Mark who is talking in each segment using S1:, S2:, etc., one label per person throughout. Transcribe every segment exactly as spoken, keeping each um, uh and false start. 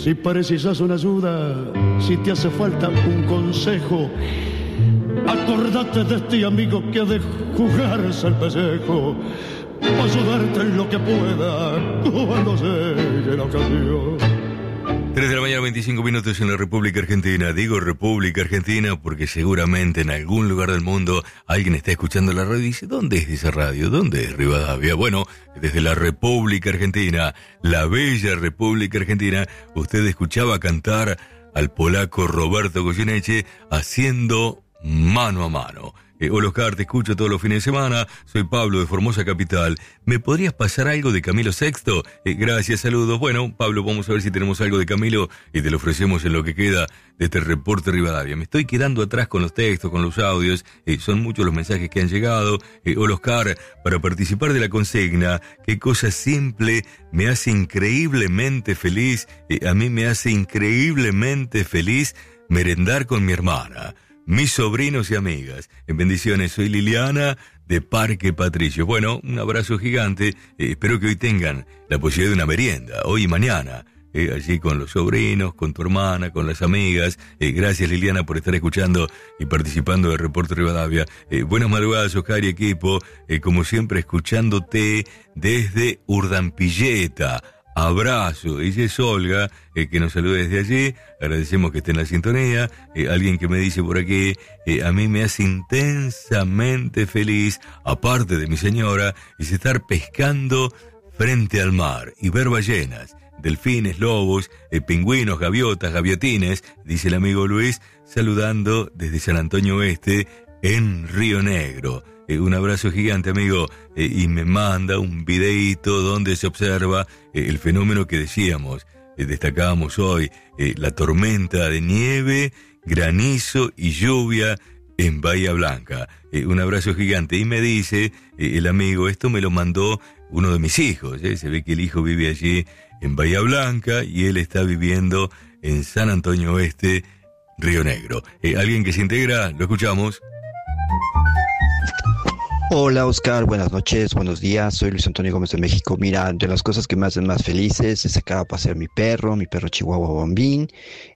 S1: Si precisas una ayuda, si te hace falta un consejo, acordate de este amigo que ha de jugarse el pellejo, para ayudarte en lo que pueda cuando llegue la ocasión.
S2: tres de la mañana, veinticinco minutos en la República Argentina. Digo República Argentina porque seguramente en algún lugar del mundo alguien está escuchando la radio y dice, ¿dónde es esa radio? ¿Dónde es Rivadavia? Bueno, desde la República Argentina, la bella República Argentina, usted escuchaba cantar al polaco Roberto Goyeneche haciendo Mano a Mano. Eh, hola Oscar, te escucho todos los fines de semana, soy Pablo de Formosa Capital. ¿Me podrías pasar algo de Camilo Sexto? Eh, gracias, saludos. Bueno, Pablo, vamos a ver si tenemos algo de Camilo y te lo ofrecemos en lo que queda de este reporte Rivadavia. Me estoy quedando atrás con los textos, con los audios, eh, son muchos los mensajes que han llegado. Eh, hola Oscar, para participar de la consigna, qué cosa simple me hace increíblemente feliz, eh, a mí me hace increíblemente feliz merendar con mi hermana, mis sobrinos y amigas. En bendiciones, soy Liliana de Parque Patricio. Bueno, un abrazo gigante. Eh, espero que hoy tengan la posibilidad de una merienda, hoy y mañana. Eh, allí con los sobrinos, con tu hermana, con las amigas. Eh, gracias Liliana por estar escuchando y participando del Reporte Rivadavia. Eh, buenas madrugadas, Oscar y equipo. Eh, como siempre, escuchándote desde Urdampilleta. Abrazo. Ella es Olga, eh, que nos saluda desde allí. Agradecemos que esté en la sintonía. Eh, alguien que me dice por aquí, eh, a mí me hace intensamente feliz, aparte de mi señora, es estar pescando frente al mar y ver ballenas, delfines, lobos, eh, pingüinos, gaviotas, gaviotines, dice el amigo Luis, saludando desde San Antonio Oeste, en Río Negro. Eh, un abrazo gigante, amigo, eh, y me manda un videíto donde se observa eh, el fenómeno que decíamos, eh, destacábamos hoy, eh, la tormenta de nieve, granizo y lluvia en Bahía Blanca. Eh, un abrazo gigante. Y me dice eh, el amigo, esto me lo mandó uno de mis hijos, eh, se ve que el hijo vive allí en Bahía Blanca y él está viviendo en San Antonio Oeste, Río Negro. Eh, ¿Alguien que se integra? Lo escuchamos.
S3: Hola Oscar, buenas noches, buenos días, soy Luis Antonio Gómez de México. Mira, entre las cosas que me hacen más felices es sacar a pasear mi perro, mi perro Chihuahua Bambín,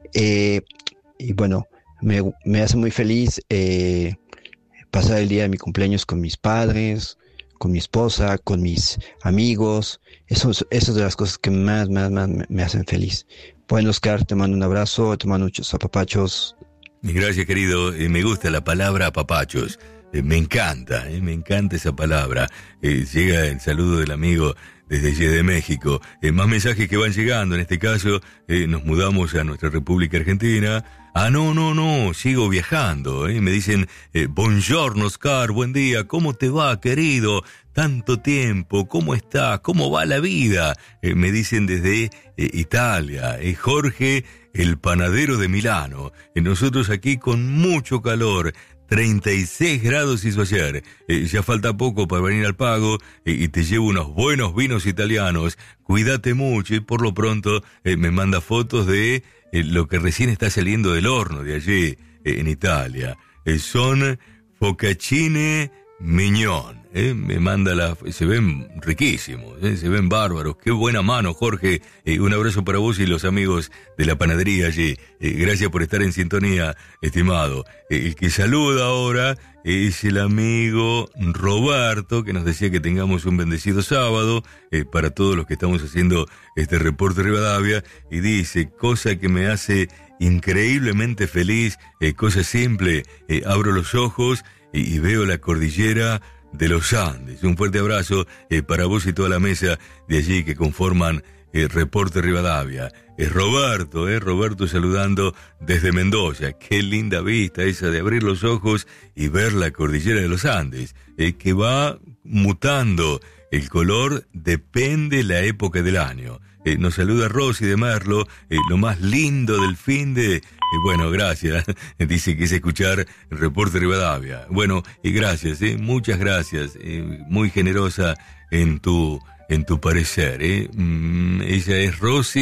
S3: eh, y bueno, me, me hace muy feliz eh, pasar el día de mi cumpleaños con mis padres, con mi esposa, con mis amigos. Eso, eso es de las cosas que más, más, más me, me hacen feliz. Bueno Oscar, te mando un abrazo, te mando muchos apapachos.
S2: Gracias querido, eh, me gusta la palabra apapachos. Eh, me encanta, eh, me encanta esa palabra. Eh, llega el saludo del amigo desde allí de México. Eh, más mensajes que van llegando, en este caso eh, nos mudamos a nuestra República Argentina. Ah, no, no, no, sigo viajando. Eh. Me dicen, eh, buongiorno Oscar, buen día, ¿cómo te va querido? Tanto tiempo, ¿cómo estás? ¿Cómo va la vida? Eh, me dicen desde eh, Italia, eh, Jorge, el panadero de Milano. Eh, nosotros aquí con mucho calor. treinta y seis grados hizo ayer, eh, ya falta poco para venir al pago eh, y te llevo unos buenos vinos italianos, cuídate mucho y por lo pronto eh, me manda fotos de eh, lo que recién está saliendo del horno de allí eh, en Italia, eh, son focacciane mignon, eh, me manda la, se ven riquísimos, eh, se ven bárbaros, qué buena mano Jorge, eh, un abrazo para vos y los amigos de la panadería allí, eh, gracias por estar en sintonía, estimado. Eh, el que saluda ahora es el amigo Roberto, que nos decía que tengamos un bendecido sábado, eh, para todos los que estamos haciendo este reporte Rivadavia, y dice, cosa que me hace increíblemente feliz, eh, cosa simple, eh, abro los ojos y, y veo la cordillera de los Andes. Un fuerte abrazo eh, para vos y toda la mesa de allí que conforman el eh, Reporte Rivadavia. Es Roberto, eh, Roberto saludando desde Mendoza. Qué linda vista esa de abrir los ojos y ver la cordillera de los Andes, eh, que va mutando. El color depende la época del año. Eh, nos saluda Rosy de Merlo, eh, lo más lindo del fin de... Eh, bueno, gracias. Dice que es escuchar el Reporte Rivadavia. Bueno, y gracias, eh, muchas gracias. Eh, muy generosa en tu en tu parecer. Eh. Mm, ella es Rosy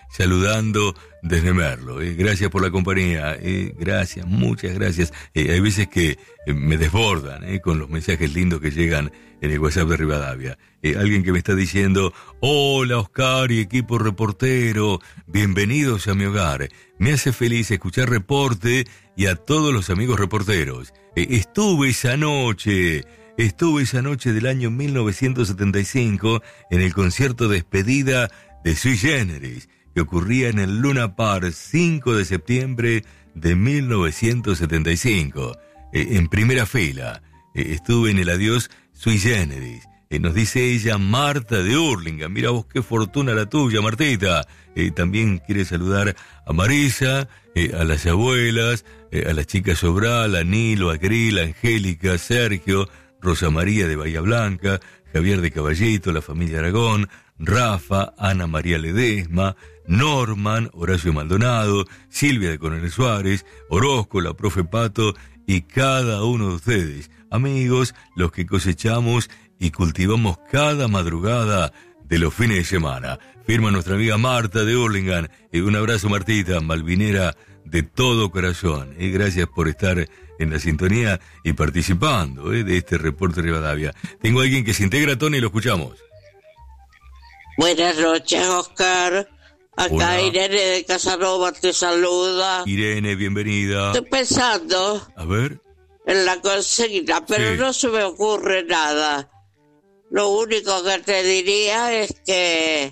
S2: saludando desde Merlo. Eh. Gracias por la compañía, eh. gracias, muchas gracias. Eh, hay veces que eh, me desbordan eh, con los mensajes lindos que llegan en el WhatsApp de Rivadavia. Eh, alguien que me está diciendo: hola Oscar y equipo reportero, bienvenidos a mi hogar. Me hace feliz escuchar reporte y a todos los amigos reporteros. Eh, estuve esa noche, estuve esa noche del año mil novecientos setenta y cinco en el concierto de despedida de Sui Generis, que ocurría en el Luna Park cinco de septiembre de mil novecientos setenta y cinco. Eh, en primera fila, eh, estuve en el adiós Sui Generis. Eh, nos dice ella, Marta de Hurlingham. Mira vos qué fortuna la tuya, Martita. Eh, también quiere saludar a Marisa, eh, a las abuelas, eh, a las chicas Sobral, a Nilo, a Gril, a Angélica, a Sergio, Rosa María de Bahía Blanca, Javier de Caballito, la familia Aragón, Rafa, Ana María Ledesma, Norman, Horacio Maldonado, Silvia de Coronel Suárez, Orozco, la profe Pato y cada uno de ustedes, amigos, los que cosechamos y cultivamos cada madrugada de los fines de semana. Firma nuestra amiga Marta de Hurlingham. Eh, un abrazo, Martita, malvinera de todo corazón. Eh, gracias por estar en la sintonía y participando eh, de este reporte de Rivadavia. Tengo a alguien que se integra, Tony, y lo escuchamos.
S4: Buenas noches, Oscar. Acá Hola. Irene de Casanova te saluda.
S2: Irene, bienvenida.
S4: Estoy pensando
S2: a ver
S4: en la consigna, pero sí. No se me ocurre nada. Lo único que te diría es que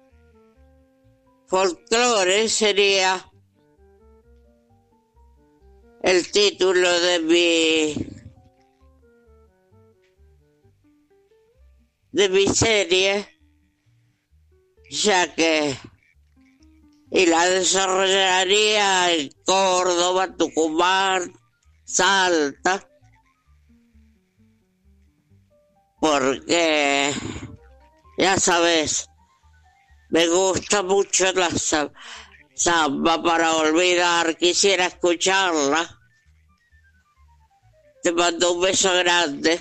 S4: folclore sería el título de mi de mi serie, ya que y la desarrollaría en Córdoba, Tucumán, Salta, porque ya sabes, me gusta mucho la samba para olvidar, quisiera escucharla. Te mando un beso grande.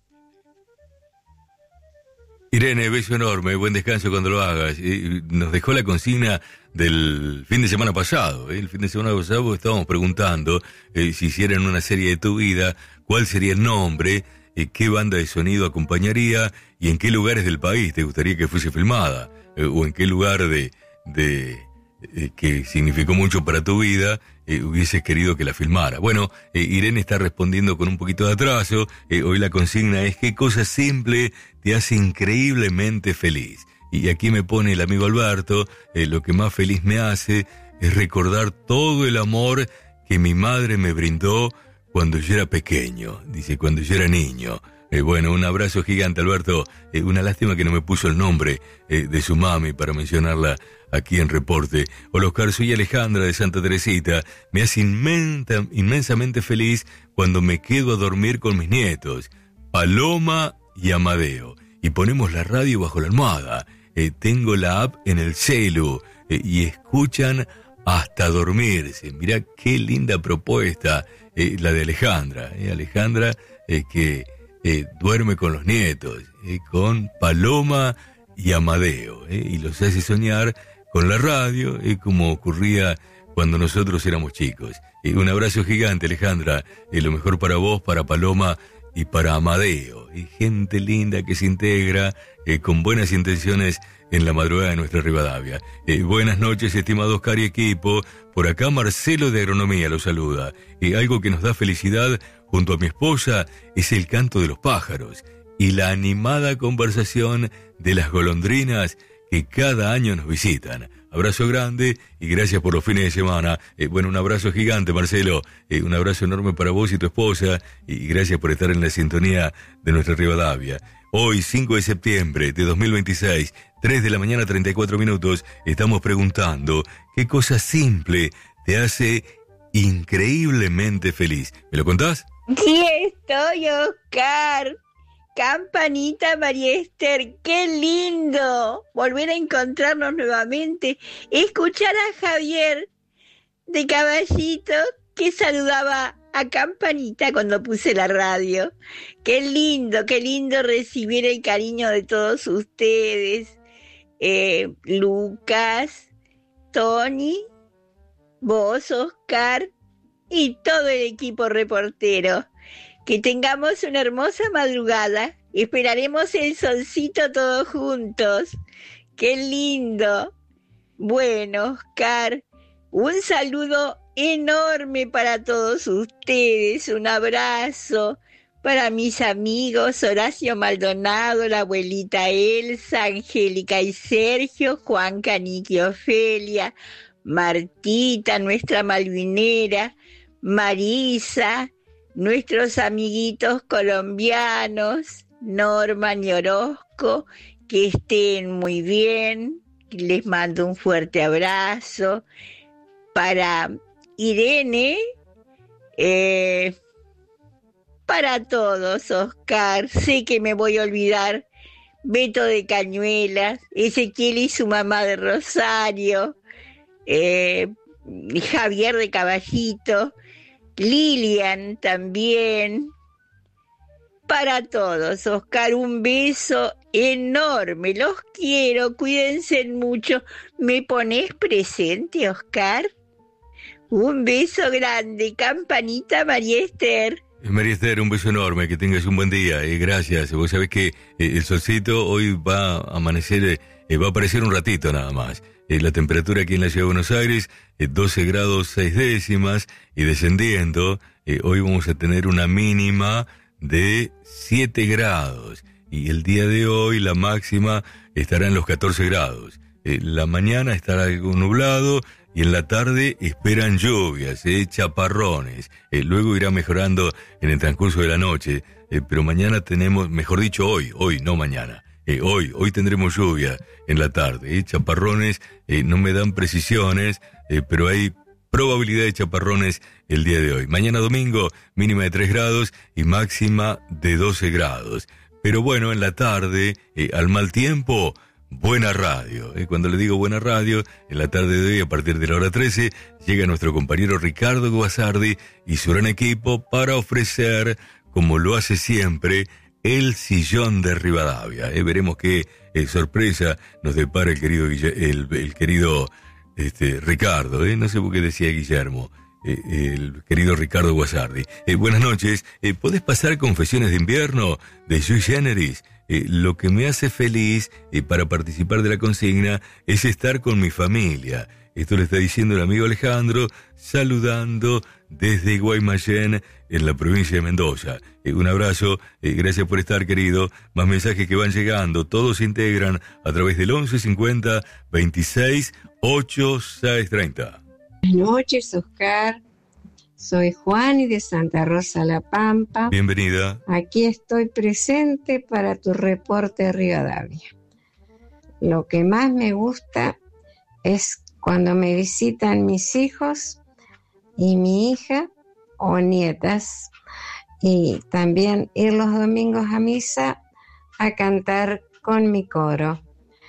S2: Irene, beso enorme, buen descanso cuando lo hagas. Nos dejó la consigna del fin de semana pasado. ¿eh? El fin de semana pasado estábamos preguntando eh, si hicieran una serie de tu vida, cuál sería el nombre, eh, qué banda de sonido acompañaría y en qué lugares del país te gustaría que fuese filmada, eh, o en qué lugar de, de eh, que significó mucho para tu vida eh, hubieses querido que la filmara. Bueno, eh, Irene está respondiendo con un poquito de atraso. Eh, hoy la consigna es: ¿qué cosa simple te hace increíblemente feliz? Y aquí me pone el amigo Alberto, eh, lo que más feliz me hace es recordar todo el amor que mi madre me brindó cuando yo era pequeño, dice, cuando yo era niño. Eh, bueno, un abrazo gigante, Alberto. Eh, una lástima que no me puso el nombre eh, de su mami para mencionarla aquí en Reporte. Hola, Oscar, soy Alejandra de Santa Teresita. Me hace inmensa, inmensamente feliz cuando me quedo a dormir con mis nietos, Paloma y Amadeo, y ponemos la radio bajo la almohada. Eh, tengo la app en el celu eh, y escuchan hasta dormirse. Mirá qué linda propuesta eh, la de Alejandra. Eh, Alejandra eh, que eh, duerme con los nietos, eh, con Paloma y Amadeo, eh, y los hace soñar con la radio, eh, como ocurría cuando nosotros éramos chicos. Eh, un abrazo gigante, Alejandra. Eh, lo mejor para vos, para Paloma y para Amadeo, y gente linda que se integra eh, con buenas intenciones en la madrugada de nuestra Rivadavia. Eh, buenas noches, estimado Oscar y equipo. Por acá Marcelo de Agronomía lo saluda. Eh, algo que nos da felicidad junto a mi esposa es el canto de los pájaros y la animada conversación de las golondrinas que cada año nos visitan. Abrazo grande y gracias por los fines de semana. Eh, bueno, un abrazo gigante, Marcelo. Eh, un abrazo enorme para vos y tu esposa. Y gracias por estar en la sintonía de nuestra Rivadavia. Hoy, cinco de septiembre de dos mil veintiséis, tres de la mañana, treinta y cuatro minutos, estamos preguntando qué cosa simple te hace increíblemente feliz. ¿Me lo contás?
S5: Sí, estoy, Oscar. Campanita, María Esther, qué lindo volver a encontrarnos nuevamente, escuchar a Javier de Caballito que saludaba a Campanita cuando puse la radio. Qué lindo, qué lindo recibir el cariño de todos ustedes, eh, Lucas, Tony, vos, Oscar y todo el equipo reportero. Que tengamos una hermosa madrugada. Esperaremos el solcito todos juntos. ¡Qué lindo! Bueno, Oscar, un saludo enorme para todos ustedes. Un abrazo para mis amigos Horacio Maldonado, la abuelita Elsa, Angélica y Sergio, Juan, Canique, Ofelia, Martita, nuestra malvinera, Marisa, nuestros amiguitos colombianos, Norman y Orozco, que estén muy bien. Les mando un fuerte abrazo. Para Irene, eh, para todos, Oscar, sé que me voy a olvidar, Beto de Cañuelas, Ezequiel y su mamá de Rosario, eh, Javier de Caballito, Lilian también. Para todos, Oscar, un beso enorme. Los quiero, cuídense mucho. ¿Me pones presente, Oscar? Un beso grande. Campanita, María Esther.
S2: María Esther, un beso enorme, que tengas un buen día, eh, gracias. Vos sabés que eh, el solcito hoy va a amanecer, eh, va a aparecer un ratito nada más. Eh, la temperatura aquí en la Ciudad de Buenos Aires, eh, doce grados seis décimas, y descendiendo, eh, hoy vamos a tener una mínima de siete grados, y el día de hoy la máxima estará en los catorce grados. Eh, la mañana estará algo nublado, y en la tarde esperan lluvias, eh, chaparrones. Eh, luego irá mejorando en el transcurso de la noche, eh, pero mañana tenemos, mejor dicho hoy, hoy, no mañana, eh, hoy, hoy tendremos lluvia en la tarde. Eh, chaparrones, eh, no me dan precisiones, eh, pero hay probabilidad de chaparrones el día de hoy. Mañana domingo, mínima de tres grados y máxima de doce grados. Pero bueno, en la tarde, eh, al mal tiempo, buena radio. Eh, cuando le digo buena radio, en la tarde de hoy, a partir de la hora trece, llega nuestro compañero Ricardo Guasardi y su gran equipo para ofrecer, como lo hace siempre, el sillón de Rivadavia. Eh, veremos qué eh, sorpresa nos depara el querido, el, el querido este, Ricardo. Eh, no sé por qué decía Guillermo. Eh, el querido Ricardo Guasardi. Eh, buenas noches. Eh, ¿Podés pasar Confesiones de Invierno de Sui Generis? Eh, lo que me hace feliz eh, para participar de la consigna es estar con mi familia. Esto le está diciendo el amigo Alejandro, saludando desde Guaymallén, en la provincia de Mendoza. Eh, un abrazo, eh, gracias por estar, querido. Más mensajes que van llegando, todos se integran a través del once cincuenta veintiséis ochenta y seis treinta.
S6: Buenas noches, Oscar. Soy Juani de Santa Rosa La Pampa.
S2: Bienvenida.
S6: Aquí estoy presente para tu reporte de Rivadavia. Lo que más me gusta es cuando me visitan mis hijos y mi hija o nietas, y también ir los domingos a misa a cantar con mi coro.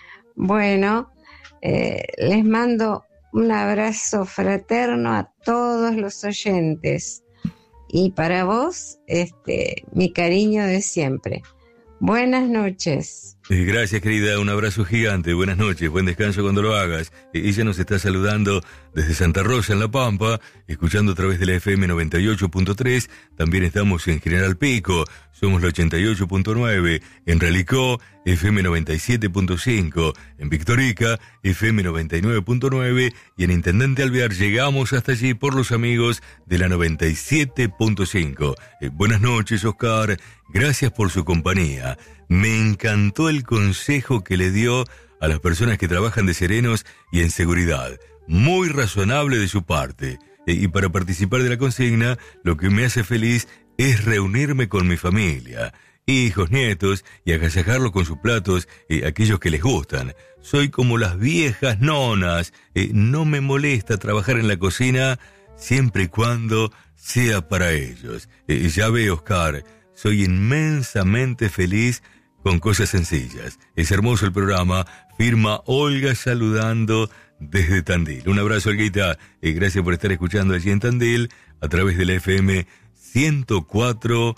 S6: Bueno, eh, les mando un abrazo fraterno a todos los oyentes. Y para vos, este, mi cariño de siempre. Buenas noches.
S2: Eh, gracias, querida. Un abrazo gigante. Buenas noches. Buen descanso cuando lo hagas. Eh, ella nos está saludando desde Santa Rosa, en La Pampa, escuchando a través de la F M noventa y ocho punto tres. También estamos en General Pico. Somos la ochenta y ocho punto nueve. En Ralicó, F M noventa y siete punto cinco. En Victorica, F M noventa y nueve punto nueve. Y en Intendente Alvear llegamos hasta allí por los amigos de la noventa y siete punto cinco. Eh, buenas noches, Oscar. Gracias por su compañía. Me encantó el consejo que le dio a las personas que trabajan de serenos y en seguridad. Muy razonable de su parte. Eh, y para participar de la consigna, lo que me hace feliz es reunirme con mi familia, hijos, nietos, y agasajarlos con sus platos, eh, aquellos que les gustan. Soy como las viejas nonas. Eh, no me molesta trabajar en la cocina siempre y cuando sea para ellos. Eh, ya ve, Oscar, soy inmensamente feliz con cosas sencillas. Es hermoso el programa. Firma Olga saludando desde Tandil. Un abrazo, Olguita. Eh, gracias por estar escuchando allí en Tandil a través de la F M ciento cuatro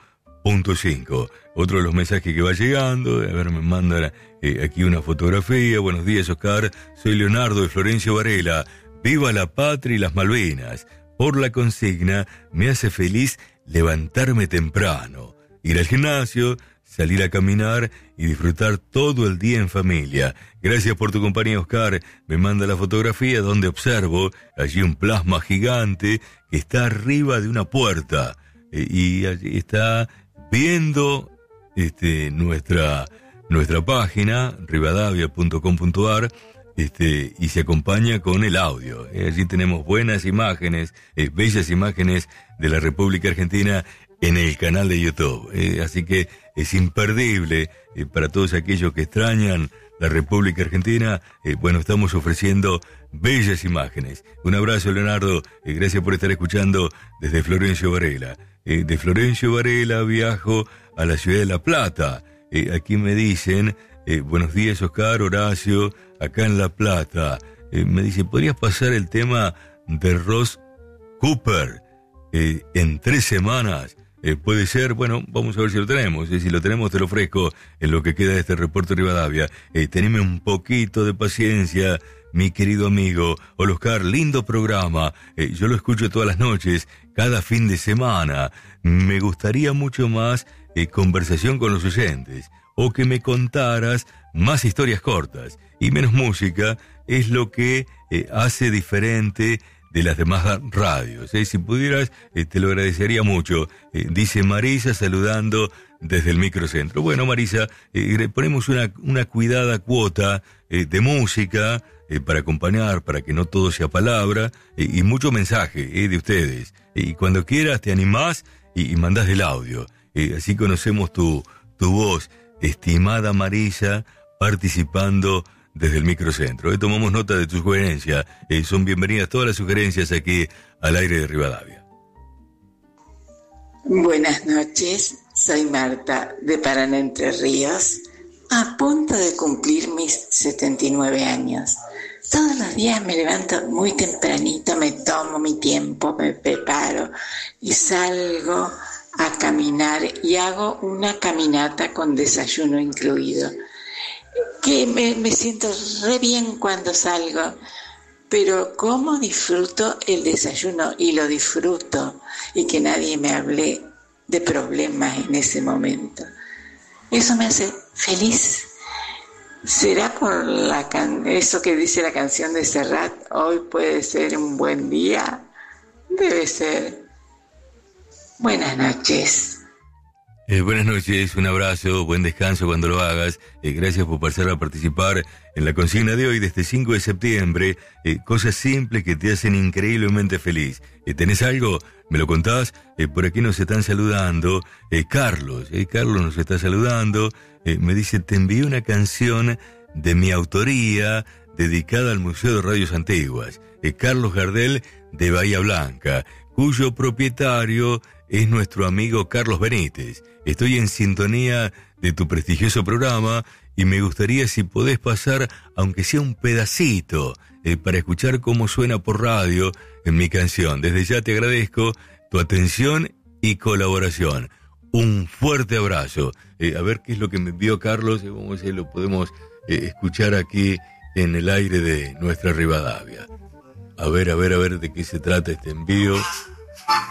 S2: punto cinco. Otro de los mensajes que va llegando, a ver, me mandan eh, aquí una fotografía. Buenos días, Oscar, soy Leonardo de Florencio Varela. Viva la patria y las Malvinas. Por la consigna, me hace feliz levantarme temprano, ir al gimnasio, salir a caminar y disfrutar todo el día en familia. Gracias por tu compañía, Oscar. Me manda la fotografía donde observo allí un plasma gigante que está arriba de una puerta eh, y allí está viendo este, nuestra, nuestra página, rivadavia punto com punto a r, este, y se acompaña con el audio. Eh, allí tenemos buenas imágenes, eh, bellas imágenes de la República Argentina en el canal de YouTube. Eh, así que es imperdible eh, para todos aquellos que extrañan la República Argentina. Eh, bueno, estamos ofreciendo bellas imágenes. Un abrazo, Leonardo. Eh, gracias por estar escuchando desde Florencio Varela. Eh, de Florencio Varela viajo a la ciudad de La Plata. Eh, aquí me dicen, eh, buenos días, Oscar, Horacio, acá en La Plata. Eh, me dice, ¿podrías pasar el tema de Ross Cooper eh, en tres semanas? Eh, puede ser, bueno, vamos a ver si lo tenemos. Eh, si lo tenemos, te lo ofrezco en lo que queda de este reporte Rivadavia. Eh, teneme un poquito de paciencia, mi querido amigo. Hola, Oscar, lindo programa. Eh, yo lo escucho todas las noches, cada fin de semana. Me gustaría mucho más eh, conversación con los oyentes, o que me contaras más historias cortas y menos música. Es lo que eh, hace diferente de las demás radios. ¿eh? Si pudieras, eh, te lo agradecería mucho. Eh, dice Marisa saludando desde el microcentro. Bueno, Marisa, eh, le ponemos una, una cuidada cuota eh, de música eh, para acompañar, para que no todo sea palabra, eh, y mucho mensaje eh, de ustedes. Eh, y cuando quieras te animás y, y mandás el audio. Eh, así conocemos tu, tu voz, estimada Marisa, participando desde el microcentro. Eh, tomamos nota de tu sugerencia. Eh, son bienvenidas todas las sugerencias aquí al aire de Rivadavia.
S7: Buenas noches, soy Marta de Paraná, Entre Ríos, a punto de cumplir mis setenta y nueve años. Todos los días me levanto muy tempranito, me tomo mi tiempo, me preparo y salgo a caminar y hago una caminata con desayuno incluido. Que me, me siento re bien cuando salgo, pero cómo disfruto el desayuno, y lo disfruto, y que nadie me hable de problemas en ese momento. Eso me hace feliz. ¿Será por la can- eso que dice la canción de Serrat? Hoy puede ser un buen día. Debe ser. Buenas noches.
S2: Eh, buenas noches, un abrazo, buen descanso cuando lo hagas. Eh, gracias por pasar a participar en la consigna de hoy de este cinco de septiembre. Eh, cosas simples que te hacen increíblemente feliz. Eh, ¿Tenés algo? ¿Me lo contás? Eh, por aquí nos están saludando. Eh, Carlos, eh, Carlos nos está saludando. Eh, me dice, te envié una canción de mi autoría dedicada al Museo de Radios Antiguas. Eh, Carlos Gardel de Bahía Blanca, cuyo propietario es nuestro amigo Carlos Benítez. Estoy en sintonía de tu prestigioso programa y me gustaría si podés pasar, aunque sea un pedacito, eh, para escuchar cómo suena por radio en mi canción. Desde ya te agradezco tu atención y colaboración. Un fuerte abrazo. Eh, a ver qué es lo que me envió Carlos, y vamos a ver si lo podemos eh, escuchar aquí en el aire de nuestra Rivadavia. A ver, a ver, a ver de qué se trata este envío.